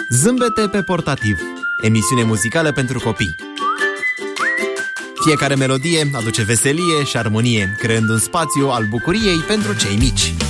Zâmbete pe portativ, emisiune muzicală pentru copii. Fiecare melodie aduce veselie și armonie, creând un spațiu al bucuriei pentru cei mici.